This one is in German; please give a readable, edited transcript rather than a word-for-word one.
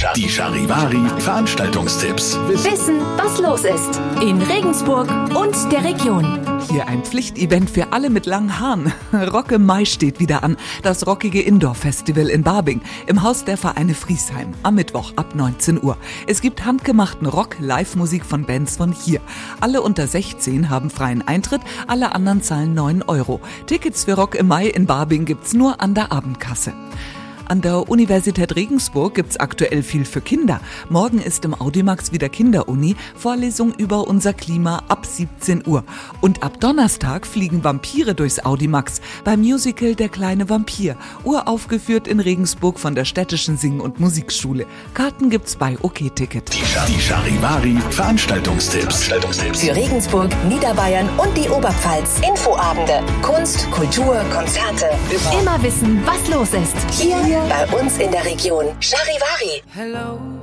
Die Charivari Veranstaltungstipps. Wissen, was los ist in Regensburg und der Region. Hier ein Pflichtevent für alle mit langen Haaren. Rock im Mai steht wieder an. Das rockige Indoor-Festival in Barbing im Haus der Vereine Friesheim am Mittwoch ab 19 Uhr. Es gibt handgemachten Rock, Live-Musik von Bands von hier. Alle unter 16 haben freien Eintritt, alle anderen zahlen 9 €. Tickets für Rock im Mai in Barbing gibt's nur an der Abendkasse. An der Universität Regensburg gibt's aktuell viel für Kinder. Morgen ist im Audimax wieder Kinderuni, Vorlesung über unser Klima ab 17 Uhr. Und ab Donnerstag fliegen Vampire durchs Audimax beim Musical Der kleine Vampir, uraufgeführt in Regensburg von der Städtischen Sing- und Musikschule. Karten gibt's bei OK-Ticket. Die Charivari Veranstaltungstipps. Für Regensburg, Niederbayern und die Oberpfalz. Infoabende, Kunst, Kultur, Konzerte. Immer wissen, was los ist. Hier bei uns in der Region. Charivari. Hello.